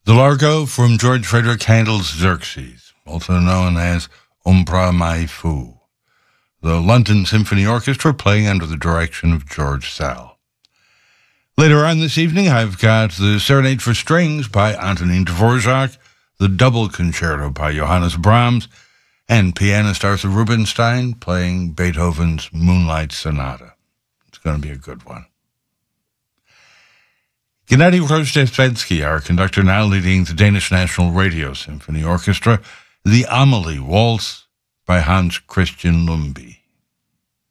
The Largo from George Frederick Handel's Xerxes, also known as Ombra Mai Fu. The London Symphony Orchestra playing under the direction of George Sal. Later on this evening, I've got the Serenade for Strings by Antonin Dvorak, the Double Concerto by Johannes Brahms, and pianist Arthur Rubinstein playing Beethoven's Moonlight Sonata. It's going to be a good one. Gennady Rozhdestvensky, our conductor, now leading the Danish National Radio Symphony Orchestra, the Amelie Waltz by Hans Christian Lumby.